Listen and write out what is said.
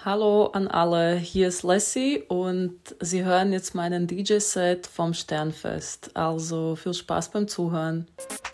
Hallo an alle, hier ist Lassie und Sie hören jetzt meinen DJ-Set vom Sternfest. Also viel Spaß beim Zuhören.